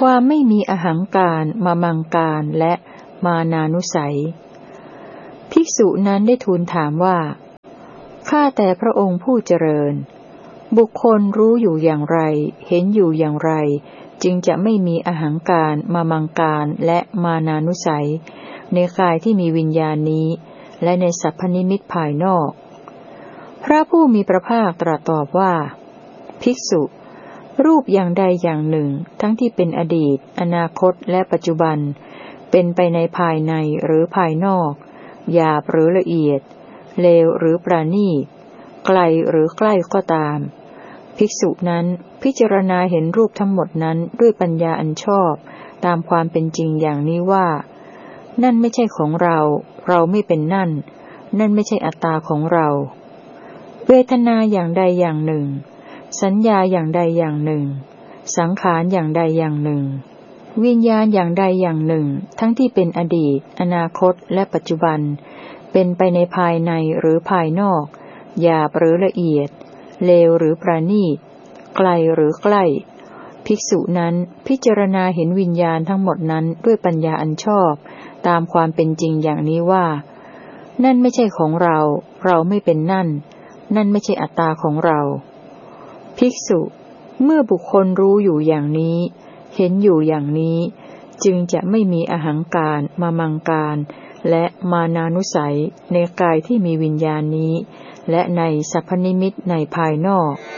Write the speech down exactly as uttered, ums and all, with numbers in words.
ความไม่มีอหังการมามังการและมานานุสัยภิกษุนั้นได้ทูลถามว่าข้าแต่พระองค์ผู้เจริญบุคคลรู้อยู่อย่างไรเห็นอยู่อย่างไรจึงจะไม่มีอหังการมามังการและมานานุสัยในกายที่มีวิญญาณนี้และในสัพพนิมิตภายนอกพระผู้มีพระภาคตรัสตอบว่าภิกษุรูปอย่างใดอย่างหนึ่งทั้งที่เป็นอดีตอนาคตและปัจจุบันเป็นไปในภายในหรือภายนอกหยาบหรือละเอียดเลวหรือประณีตไกลหรือใกล้ก็ตามภิกษุนั้นพิจารณาเห็นรูปทั้งหมดนั้นด้วยปัญญาอันชอบตามความเป็นจริงอย่างนี้ว่านั่นไม่ใช่ของเราเราไม่เป็นนั่นนั่นไม่ใช่อัตตาของเราเวทนาอย่างใดอย่างหนึ่งสัญญาอย่างใดอย่างหนึ่งสังขารอย่างใดอย่างหนึ่งวิญญาณอย่างใดอย่างหนึ่งทั้งที่เป็นอดีตอนาคตและปัจจุบันเป็นไปในภายในหรือภายนอกหยาบหรือละเอียดเลวหรือประณีตไกลหรือใกล้ภิกษุนั้นพิจารณาเห็นวิญญาณทั้งหมดนั้นด้วยปัญญาอันชอบตามความเป็นจริงอย่างนี้ว่านั่นไม่ใช่ของเราเราไม่เป็นนั่นนั่นไม่ใช่อัตตาของเราภิกษุเมื่อบุคคลรู้อยู่อย่างนี้เห็นอยู่อย่างนี้จึงจะไม่มีอหังการมามังการและมานานุสัยในกายที่มีวิญญาณนี้และในสัพพนิมิตในภายนอก